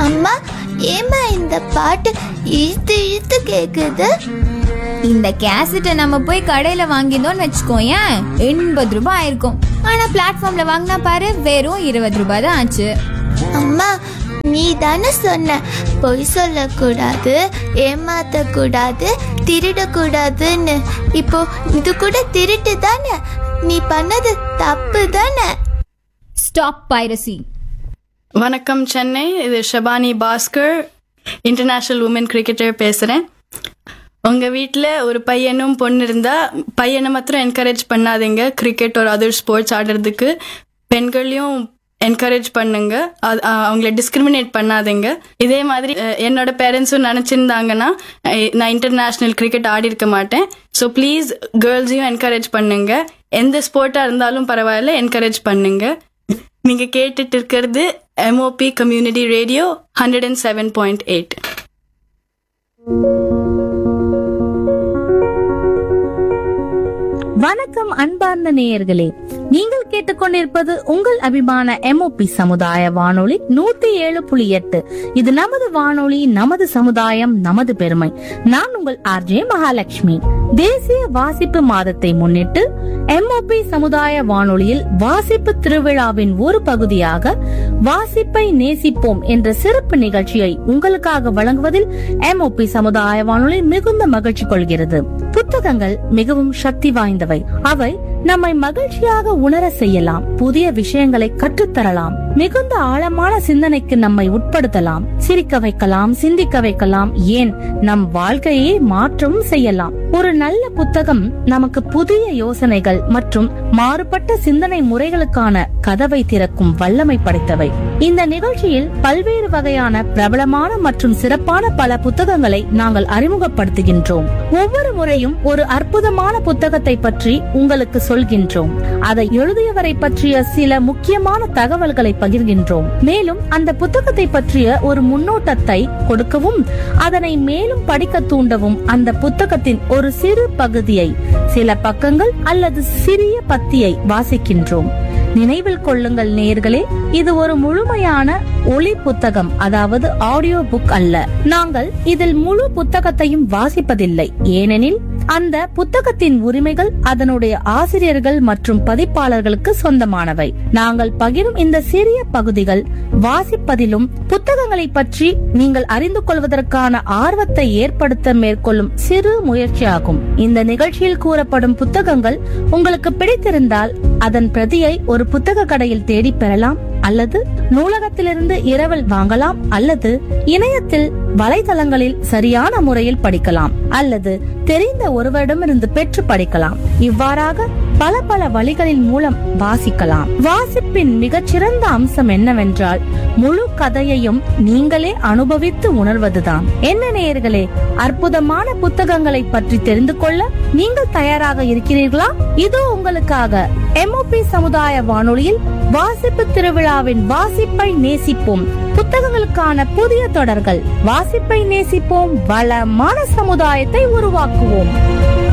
அம்மா, ஏம்மா இந்த பாட்டு இழுத்து இழுத்து கேக்குது? இந்த கேசட்டை நம்ம போய் கடையில வாங்கினோம்னு வச்சுக்கோயேன், 80 ரூபாய் ஆயிருக்கும். ஆனா பிளாட்ஃபார்ம்ல வாங்கினா பாரு, வெறும் 20 ரூபாய் தான் ஆச்சு. அம்மா, நீ தானே சொன்ன பொய் சொல்லக்கூடாது, ஏமாத்தக்கூடாது, திருடக்கூடாதுன்னு. இப்போ இது கூட திருட்டு தானே? நீ பண்ணது தப்பு தானே? Stop piracy. வணக்கம் சென்னை, இது Shabani Bhaskar, international woman cricketer பேசுகிறேன். உங்கள் வீட்டில் ஒரு பையனும் பொண்ணு இருந்தால் பையனை மாத்திரம் என்கரேஜ் பண்ணாதீங்க கிரிக்கெட் ஒரு அதர் ஸ்போர்ட்ஸ் ஆடுறதுக்கு. பெண்களையும் என்கரேஜ் பண்ணுங்க, அவங்கள டிஸ்கிரிமினேட் பண்ணாதீங்க. இதே மாதிரி என்னோட பேரண்ட்ஸும் நினச்சிருந்தாங்கன்னா நான் இன்டர்நேஷ்னல் கிரிக்கெட் ஆடி இருக்க மாட்டேன். ஸோ ப்ளீஸ் கேர்ள்ஸையும் என்கரேஜ் பண்ணுங்க. எந்த ஸ்போர்ட்டாக இருந்தாலும் பரவாயில்ல, என்கரேஜ் பண்ணுங்க. நீங்க கேட்டுட்டு இருக்கிறது MOP கம்யூனிட்டி ரேடியோ 107.8. வணக்கம் அன்பார்ந்த நேயர்களே, நீங்கள் கேட்டுக்கொண்டிருப்பது உங்கள் அபிமான MOP சமுதாய வானொலி 107.8. இது நமது வானொலி, நமது சமுதாயம், நமது பெருமை. நான் உங்கள் RJ மகாலட்சுமி. தேசிய வாசிப்பு மாதத்தை முன்னிட்டு MOP சமுதாய வானொலியில் வாசிப்பு திருவிழாவின் ஒரு பகுதியாக வாசிப்பை நேசிப்போம் என்ற சிறப்பு நிகழ்ச்சியை உங்களுக்காக வழங்குவதில் MOP சமுதாய வானொலி மிகுந்த மகிழ்ச்சி கொள்கிறது. புத்தகங்கள் மிகவும் சக்தி வாய்ந்தவை. அவை நம்மை மகிழ்ச்சியாக உணர செய்யலாம், புதிய விஷயங்களை கற்றுத்தரலாம், மிகுந்த ஆழமான சிந்தனைக்கு நம்மை உட்படுத்தலாம், சிரிக்க வைக்கலாம், சிந்திக்க வைக்கலாம், ஏன் நம் வாழ்க்கையை மாற்றவும் செய்யலாம். ஒரு நல்ல புத்தகம் நமக்கு புதிய யோசனைகள் மற்றும் மாறுபட்ட சிந்தனை முறைகளுக்கான கதவை திறக்கும் வல்லமை படைத்தவை. இந்த நிகழ்ச்சியில் பல்வேறு வகையான பிரபலமான மற்றும் சிறப்பான பல புத்தகங்களை நாங்கள் அறிமுகப்படுத்துகின்றோம். ஒவ்வொரு முறையும் ஒரு அற்புதமான புத்தகத்தை பற்றி உங்களுக்கு சொல்கின்றோம். அதை எழுதியவரை பற்றிய சில முக்கியமான தகவல்களை பகிர்கின்றோம். மேலும் அந்த புத்தகத்தை பற்றிய ஒரு முன்னோட்டத்தை கொடுக்கவும், அதனை மேலும் படிக்க தூண்டவும் அந்த புத்தகத்தின் ஒரு சிறு பகுதியை, சில பக்கங்கள் அல்லது சிறிய பத்தியை வாசிக்கின்றோம். நினைவில் கொள்ளுங்கள் நேயர்களே, இது ஒரு முழுமையான ஒலி புத்தகம், அதாவது ஆடியோ புக் அல்ல. நாங்கள் இதில் முழு புத்தகத்தையும் வாசிப்பதில்லை, ஏனெனில் அந்த புத்தகத்தின் உரிமைகள் அதனுடைய ஆசிரியர்கள் மற்றும் பதிப்பாளர்களுக்கு சொந்தமானவை. நாங்கள் பகிரும் இந்த சிறிய பகுதிகள் வாசிப்பதிலும் புத்தகங்களை பற்றி நீங்கள் அறிந்து கொள்வதற்கான ஆர்வத்தை ஏற்படுத்த மேற்கொள்ளும் சிறு முயற்சியாகும். இந்த நிகழ்ச்சியில் கூறப்படும் புத்தகங்கள் உங்களுக்கு பிடித்திருந்தால் அதன் பிரதியை ஒரு புத்தக கடையில் தேடி பெறலாம், அல்லது நூலகத்திலிருந்து இரவல் வாங்கலாம், அல்லது இணையத்தில் வலைதளங்களில் சரியான முறையில் படிக்கலாம், அல்லது தெரிந்த ஒருவரிடமிருந்து பெற்று படிக்கலாம். இவ்வாறாக பல பல வழிகளின் மூலம் வாசிக்கலாம். வாசிப்பின் மிகச்சிறந்த அம்சம் என்னவென்றால் முழு கதையையும் நீங்களே அனுபவித்து உணர்வதுதான். என்ன நேயர்களே, அற்புதமான புத்தகங்களை பற்றி தெரிந்து கொள்ள நீங்கள் தயாராக இருக்கிறீர்களா? இதோ உங்களுக்காக MOP சமுதாய வானொலியில் வாசிப்பு திருவிழாவின் வாசிப்பை நேசிப்போம் புத்தகங்களுக்கான புதிய தொடர்கள். வாசிப்பை நேசிப்போம், வளமான சமுதாயத்தை உருவாக்குவோம்.